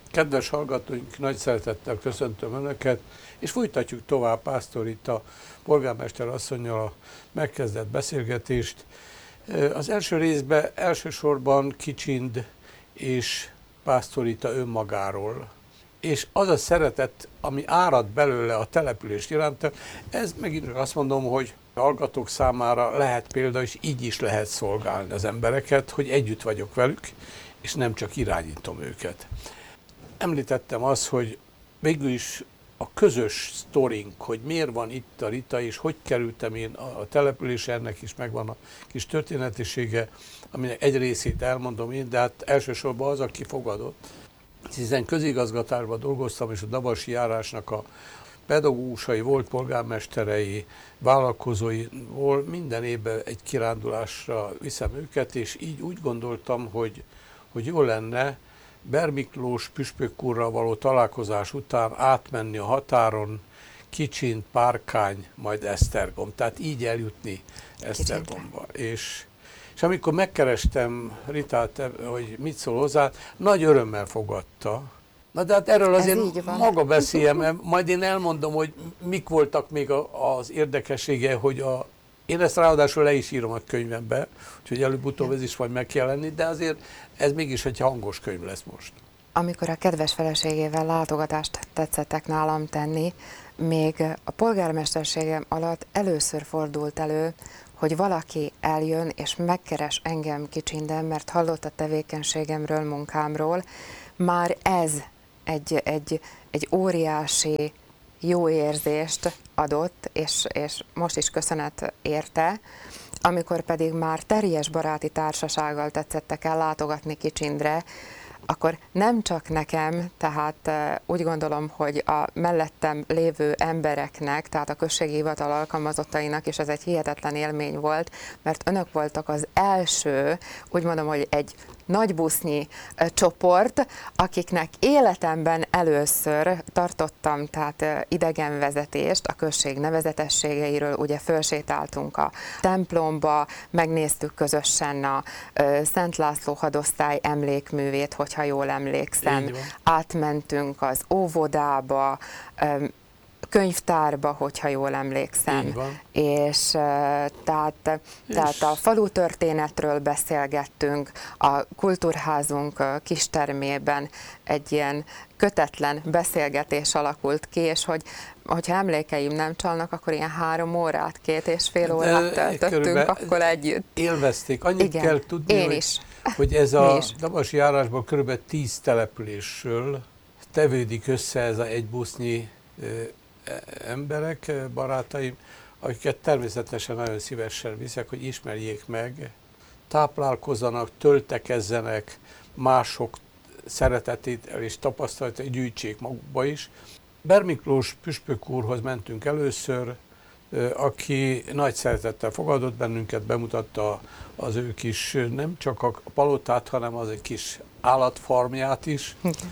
Kedves hallgatóink, nagy szeretettel köszöntöm Önöket, és folytatjuk tovább Pásztor Rita polgármester asszonnyal a megkezdett beszélgetést. Az első részben elsősorban Kicsind és Pásztor Rita önmagáról, és az a szeretet, ami árad belőle a település iránt, ez megint azt mondom, hogy a hallgatók számára lehet példa, és így is lehet szolgálni az embereket, hogy együtt vagyok velük, és nem csak irányítom őket. Említettem azt, hogy végül is a közös sztorink, hogy miért van itt a Rita, és hogy kerültem én a településre, ennek is megvan a kis történetisége, aminek egy részét elmondom én, de hát elsősorban az, aki fogadott. Hiszen közigazgatásban dolgoztam, és a Dabasi járásnak a pedagógusai, volt polgármesterei, vállalkozóiból minden évben egy kirándulásra viszem őket, és így úgy gondoltam, hogy jó lenne Bermiklós püspök úrral való találkozás után átmenni a határon, Kicsind, Párkány, majd Esztergom. Tehát így eljutni Esztergomba. És amikor megkerestem Ritát, hogy mit szól hozzá, nagy örömmel fogadta. Na de hát erről azért maga beszéljem, majd én elmondom, hogy mik voltak még az érdekessége, hogy én ezt ráadásul le is írom a könyvembe, úgyhogy előbb-utóbb ez is majd meg kell lenni, de azért ez mégis egy hangos könyv lesz most. Amikor a kedves feleségével látogatást tetszettek nálam tenni, még a polgármesterségem alatt először fordult elő, hogy valaki eljön és megkeres engem Kicsinden, mert hallott a tevékenységemről, munkámról. Már ez egy óriási jó érzést adott, és most is köszönet érte. Amikor pedig már teljes baráti társasággal tetszettek el látogatni Kicsindre, akkor nem csak nekem, tehát úgy gondolom, hogy a mellettem lévő embereknek, tehát a községi hivatal alkalmazottainak is ez egy hihetetlen élmény volt, mert önök voltak az első, úgy mondom, hogy egy nagybusznyi csoport, akiknek életemben először tartottam tehát idegenvezetést a község nevezetességeiről, ugye fölsétáltunk a templomba, megnéztük közösen a Szent László hadosztály emlékművét, hogyha jól emlékszem, átmentünk az óvodába, könyvtárba, hogyha jól emlékszem, és tehát a falu történetről beszélgettünk, a kultúrházunk kistermében egy ilyen kötetlen beszélgetés alakult ki, és hogyha emlékeim nem csalnak, akkor ilyen 3 órát, 2,5 órát töltöttünk akkor együtt. Élvezték. Annyit kell tudni, hogy ez a Dabasi járásban kb. 10 településről tevődik össze ez a egy busznyi emberek, barátaim, akiket természetesen nagyon szívesen viszek, hogy ismerjék meg, táplálkozzanak, töltekezzenek, mások szeretetét és tapasztalatát gyűjtsék magukba is. Bermiklós püspök úrhoz mentünk először, aki nagy szeretettel fogadott bennünket, bemutatta az ő kis, nem csak a palotát, hanem az egy kis állatfarmját is.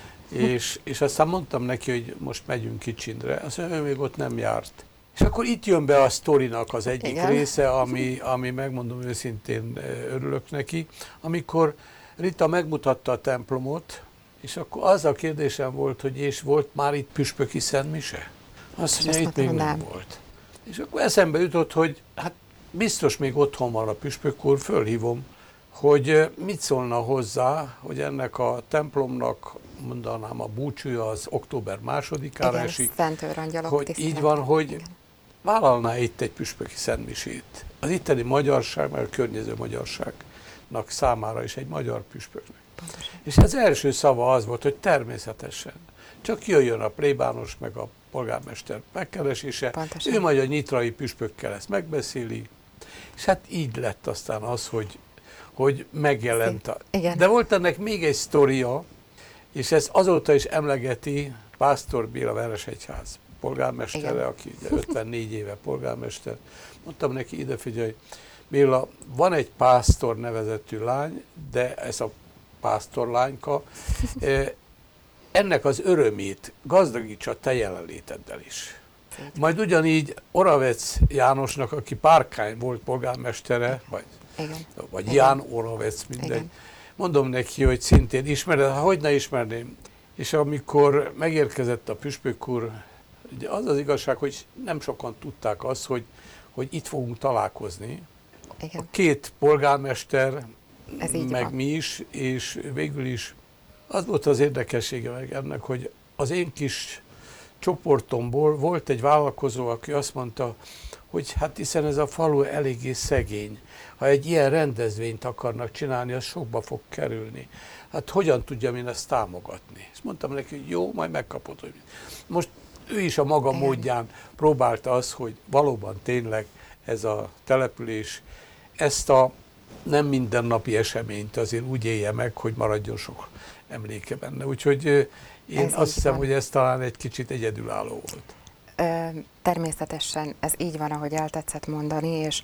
És aztán mondtam neki, hogy most megyünk Kicsindre, azt mondja, ő még ott nem járt. És akkor itt jön be a sztorinak az egyik része, ami megmondom őszintén, örülök neki, amikor Rita megmutatta a templomot, és akkor az a kérdésem volt, hogy és volt már itt püspöki szentmise? Azt mondja, itt még nem volt. És akkor eszembe jutott, hogy hát biztos még otthon van a püspök úr, fölhívom, hogy mit szólna hozzá, hogy ennek a templomnak, mondanám, a búcsúja az október 2-ára esik, hogy így van, hogy vállalná itt egy püspöki szentmisét. Az itteni magyarság, mert a környező magyarságnak számára is egy magyar püspöknek. Pontosan. És az első szava az volt, hogy természetesen csak jöjjön a plébános meg a polgármester megkeresése, pontosan. Ő majd a nyitrai püspökkel ezt megbeszéli, és hát így lett aztán az, hogy megjelent. De volt ennek még egy sztoria, és ezt azóta is emlegeti Pásztor Béla Veresegyház polgármestere, aki 54 éve polgármester. Mondtam neki, ide figyelj, Béla, van egy Pásztor nevezetű lány, de ez a pásztorlányka, ennek az örömét gazdagítsa te jelenléteddel is. Majd ugyanígy Oravec Jánosnak, aki Párkány volt polgármestere, vagy Ján Oravec, mindegy. Mondom neki, hogy szintén ismered, hogy ne ismerném, És amikor megérkezett a püspök úr, ugye az az igazság, hogy nem sokan tudták azt, hogy itt fogunk találkozni. Igen. A két polgármester, meg van. mi is, és végül is az volt az érdekessége meg ennek, hogy az én kis csoportomból volt egy vállalkozó, aki azt mondta, hogy hát hiszen ez a falu eléggé szegény. Ha egy ilyen rendezvényt akarnak csinálni, az sokba fog kerülni. Hát hogyan tudjam én ezt támogatni? És mondtam neki, hogy jó, majd megkapod. Most ő is a maga módján próbálta azt, hogy valóban tényleg ez a település ezt a nem mindennapi eseményt azért úgy élje meg, hogy maradjon sok emléke benne. Úgyhogy én azt hiszem, hogy ez talán egy kicsit egyedülálló volt. Természetesen ez így van, ahogy eltetszett mondani, és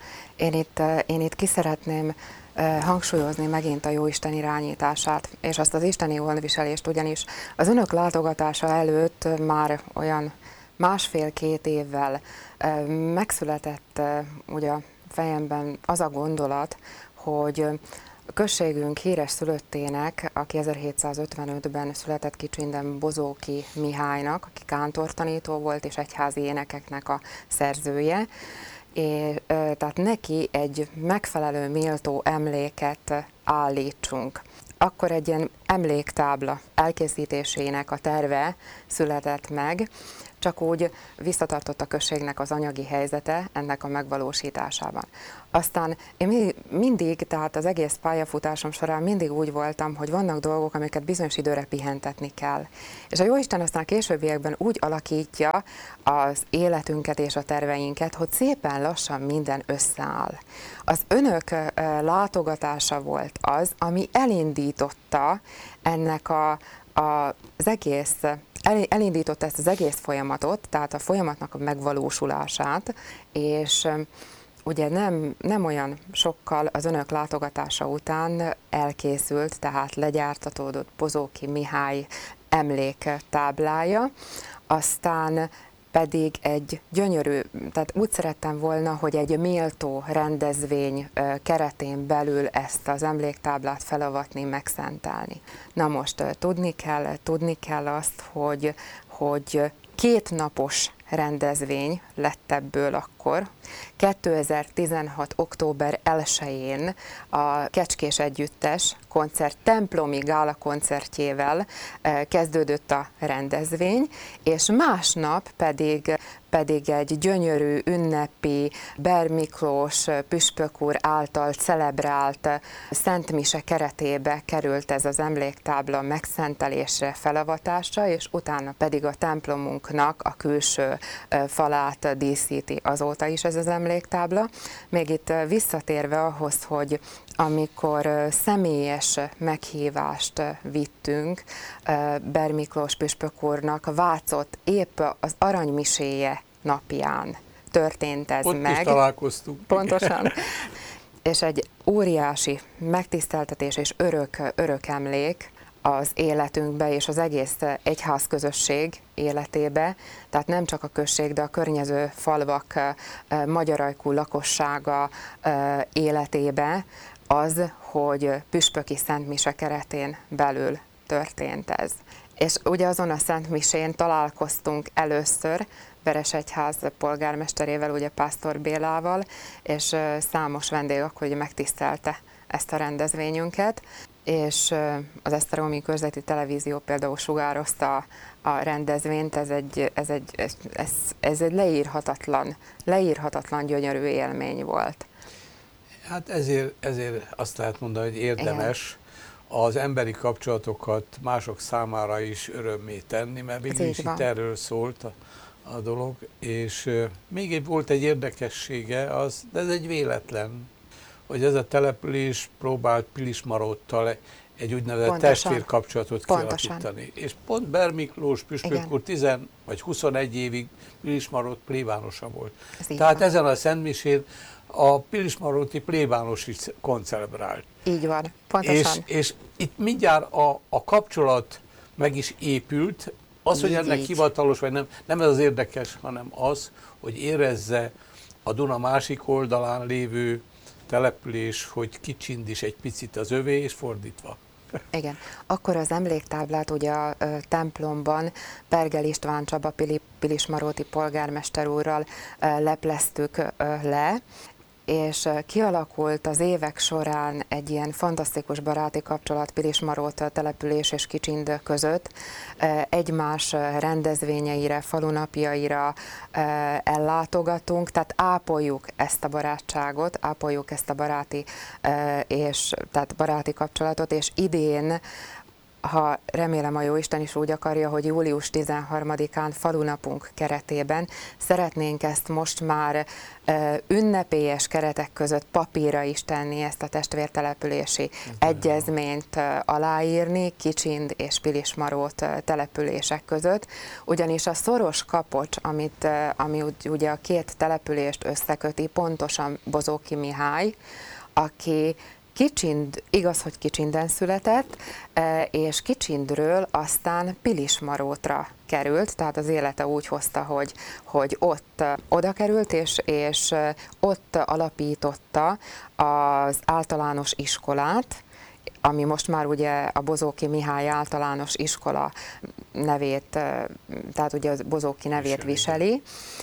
én itt ki szeretném hangsúlyozni megint a Jóisten irányítását, és azt az isteni gondviselést, ugyanis az önök látogatása előtt már olyan 1,5-2 évvel megszületett ugye a fejemben az a gondolat, hogy a községünk híres szülöttének, aki 1755-ben született Kicsinden, Bozóki Mihálynak, aki kántortanító volt és egyházi énekeknek a szerzője, és tehát neki egy megfelelő méltó emléket állítsunk. Akkor egy ilyen emléktábla elkészítésének a terve született meg, csak úgy visszatartott a községnek az anyagi helyzete ennek a megvalósításában. Aztán én mindig, tehát az egész pályafutásom során mindig úgy voltam, hogy vannak dolgok, amiket bizonyos időre pihentetni kell. És a Jóisten aztán a későbbiekben úgy alakítja az életünket és a terveinket, hogy szépen lassan minden összeáll. Az önök látogatása volt az, ami elindította ennek az egész, elindította ezt az egész folyamatot, tehát a folyamatnak a megvalósulását, és ugye nem olyan sokkal az önök látogatása után elkészült, tehát legyártatódott Bozóki Mihály emléktáblája, aztán pedig egy gyönyörű, tehát úgy szerettem volna, hogy egy méltó rendezvény keretén belül ezt az emléktáblát felavatni, megszentelni. Na most tudni kell azt, hogy 2 napos rendezvény lett ebből akkor. 2016. október 1-én a Kecskés Együttes templomi gála koncertjével kezdődött a rendezvény, és másnap pedig egy gyönyörű ünnepi Ber Miklós püspök úr által celebrált Szent Mise keretébe került ez az emléktábla megszentelésre, felavatásra, és utána pedig a templomunknak a külső falát díszíti azóta is ez az emléktábla. Még itt visszatérve ahhoz, hogy amikor személyes meghívást vittünk Ber Miklós püspök úrnak, Vácott épp az aranymiséje napján történt ez ott meg. Ott is találkoztunk. Pontosan. És egy óriási megtiszteltetés és örök emlék az életünkbe és az egész egyházközösség életébe, tehát nem csak a község, de a környező falvak magyarajkú lakossága életébe az, hogy püspöki szentmise keretén belül történt ez. És ugye azon a szentmisén találkoztunk először Veresegyház polgármesterével, ugye Pásztor Bélával, és számos vendég akkor ugye megtisztelte ezt a rendezvényünket, és az Esztergomi Körzeti Televízió például sugározta a rendezvényt, ez egy leírhatatlan gyönyörű élmény volt. Hát ezért azt lehet mondani, hogy érdemes az emberi kapcsolatokat mások számára is örömmé tenni, mert végül is itt erről szólt a dolog, és még volt egy érdekessége, de ez egy véletlen, hogy ez a település próbált Pilismaróttal egy úgynevezett testvérkapcsolatot kialakítani. És pont Ber Miklós püspök úr 10 vagy 21 évig Pilismarót plébánosa volt. Tehát ezen a szentmisén a pilismaróti plébános is koncelebrált. Így van, pontosan. És itt mindjárt a kapcsolat meg is épült, az, hogy ennek hivatalos vagy nem ez az érdekes, hanem az, hogy érezze a Duna másik oldalán lévő település, hogy Kicsind is egy picit az övé, és fordítva. Igen. Akkor az emléktáblát ugye a templomban Pergel István Csaba pilismaróti polgármester úrral lepleztük le, és kialakult az évek során egy ilyen fantasztikus baráti kapcsolat Pilismarót település és Kicsind között. Egymás rendezvényeire, falunapjaira ellátogatunk, tehát ápoljuk ezt a barátságot, ápoljuk ezt a baráti kapcsolatot, és idén, ha remélem a Jóisten is úgy akarja, hogy július 13-án falunapunk keretében szeretnénk ezt most már ünnepélyes keretek között papírra is tenni, ezt a testvértelepülési egyezményt aláírni Kicsind és Pilismarót települések között, ugyanis a szoros kapocs, ami ugye a két települést összeköti, pontosan Bozóki Mihály, aki igaz, hogy Kicsinden született, és Kicsindről aztán Pilismarótra került, tehát az élete úgy hozta, hogy ott oda került, és ott alapította az általános iskolát, ami most már ugye a Bozóki Mihály általános iskola nevét, tehát ugye a Bozóki nevét viseli,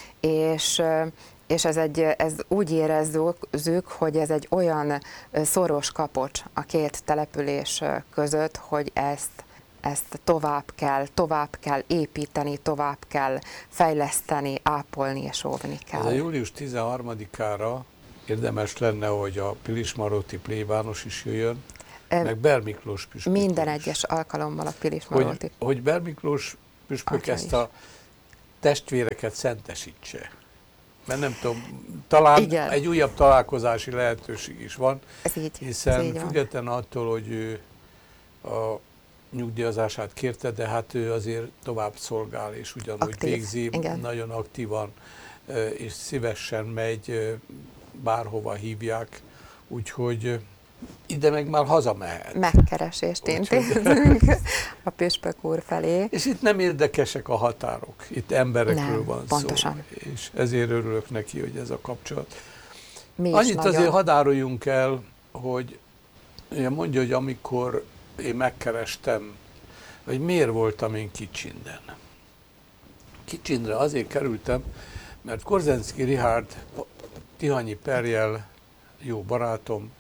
és ez úgy érezzük, hogy ez egy olyan szoros kapocs a két település között, hogy ezt tovább kell építeni, tovább kell fejleszteni, ápolni és óvni kell. Ez a július 13-ára érdemes lenne, hogy a pilismaróti plébános is jöjjön, meg Berr Miklós püspök. Minden egyes alkalommal a pilismaróti. Hogy Berr Miklós püspök ezt a testvéreket szentesítse. Mert nem tudom, talán igen, egy újabb találkozási lehetőség is van, hiszen független attól, hogy ő a nyugdíjazását kérte, de hát ő azért tovább szolgál, és ugyanúgy végzi, igen, nagyon aktívan, és szívesen megy, bárhova hívják, úgyhogy ide meg már hazamehet. Megkeresést intézünk a püspök úr felé. És itt nem érdekesek a határok, itt emberekről van pontosan szó. És ezért örülök neki, hogy ez a kapcsolat. Annyit azért hadároljunk el, hogy mondja, hogy amikor én megkerestem, hogy miért voltam én Kicsinden. Kicsindre azért kerültem, mert Korzenszky Richárd, Tihanyi Perjel jó barátom,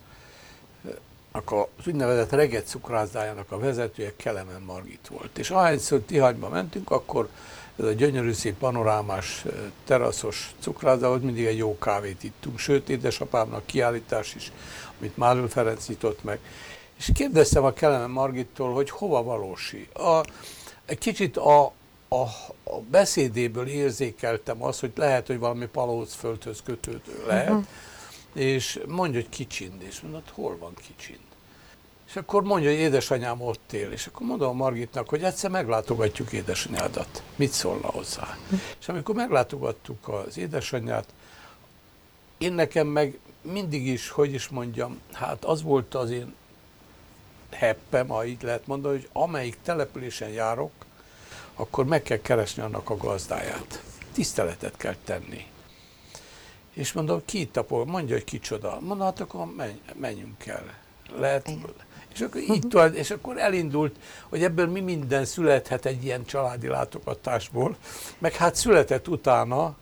az úgynevezett Reget cukrászdájának a vezetője Kelemen Margit volt. És ahányszor Tihanyba mentünk, akkor ez a gyönyörű szép panorámás teraszos cukrászdához mindig egy jó kávét ittunk. Sőt, édesapámnak kiállítás is, amit Málő Ferenc nyitott meg. És kérdeztem a Kelemen Margittól, hogy hova valósi. Egy kicsit a beszédéből érzékeltem azt, hogy lehet, hogy valami Palócföldhöz kötődő lehet, és mondja, hogy Kicsind, és mondod, hol van Kicsind? És akkor mondja, hogy édesanyám ott él, és akkor mondom a Margitnak, hogy egyszer meglátogatjuk édesanyádat. Mit szólna hozzá? És amikor meglátogattuk az édesanyját, én nekem meg mindig is, hogy is mondjam, hát az volt az én heppem, ha így lehet mondani, hogy amelyik településen járok, akkor meg kell keresni annak a gazdáját. Tiszteletet kell tenni. És mondom, ki itt a polgár? Mondja, hogy kicsoda. Mondom, hát akkor menjünk el. Lehet. És akkor, és akkor elindult, hogy ebből mi minden születhet egy ilyen családi látogatásból. Meg hát született utána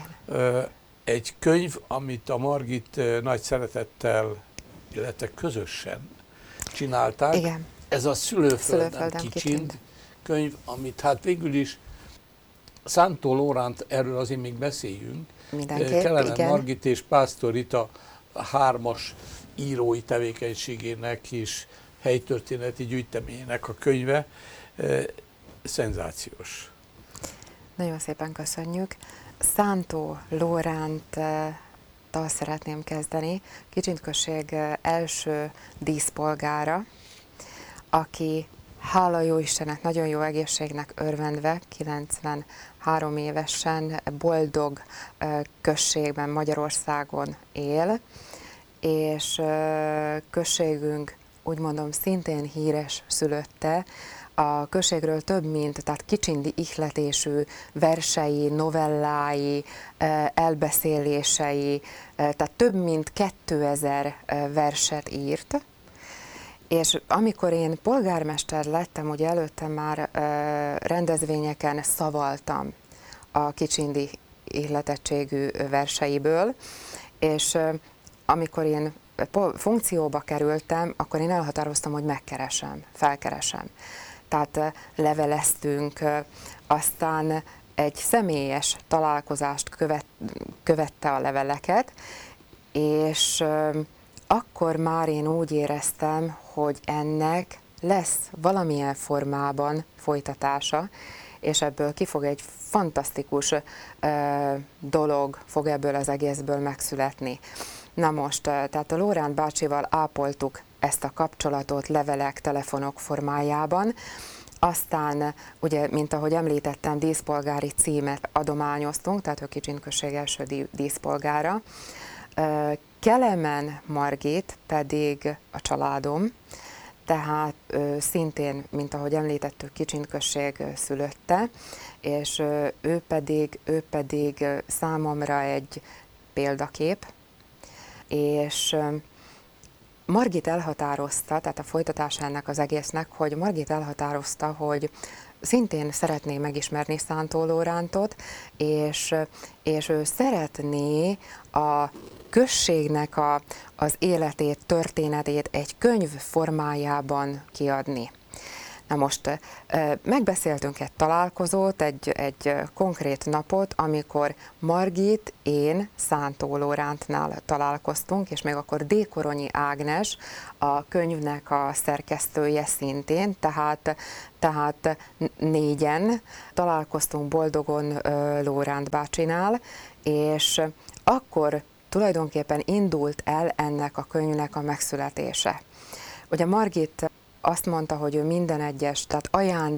egy könyv, amit a Margit nagy szeretettel, illetve közösen csinálták. Igen. Ez a Szülőföldem Kicsind könyv, amit hát végül is Szántó Lóránt, erről azért még beszéljünk, Kelemen Margit és Pásztor Rita hármas írói tevékenységének és helytörténeti gyűjteményének a könyve. Szenzációs. Nagyon szépen köszönjük. Szántó Lóránttal szeretném kezdeni, Kicsind község első díszpolgára, aki hála jó Istennek, nagyon jó egészségnek örvendve, 93 évesen boldog községben Magyarországon él, és községünk, úgy mondom, szintén híres szülötte. A községről tehát kicsindi ihletésű versei, novellái, elbeszélései, tehát több mint 2000 verset írt, És amikor én polgármester lettem, ugye előtte már rendezvényeken szavaltam a kicsindi ihletettségű verseiből, és amikor én funkcióba kerültem, akkor én elhatároztam, hogy felkeresem. Tehát leveleztünk, aztán egy személyes találkozást követte a leveleket, és akkor már én úgy éreztem, hogy ennek lesz valamilyen formában folytatása, és ebből ki fog egy fantasztikus dolog, fog ebből az egészből megszületni. Na most, tehát a Lóránt bácsival ápoltuk ezt a kapcsolatot levelek, telefonok formájában, aztán, ugye, mint ahogy említettem, díszpolgári címet adományoztunk, tehát a Kicsin község első díszpolgára. Kelemen Margit pedig a családom, tehát szintén, mint ahogy említettük, Kicsin község szülötte, és ő pedig számomra egy példakép, és Margit elhatározta, tehát a folytatásának az egésznek, hogy Margit elhatározta, hogy szintén szeretné megismerni Szántó Lórántot, és ő szeretné a községnek az életét, történetét egy könyv formájában kiadni. Na most megbeszéltünk egy találkozót, egy konkrét napot, amikor Margit, én Szántó Lórántnál találkoztunk, és még akkor Dékoronyi Ágnes, a könyvnek a szerkesztője szintén, tehát négyen találkoztunk boldogon Lóránt bácsinál, és akkor tulajdonképpen indult el ennek a könyvnek a megszületése. Ugye Margit azt mondta, hogy ő minden egyes, tehát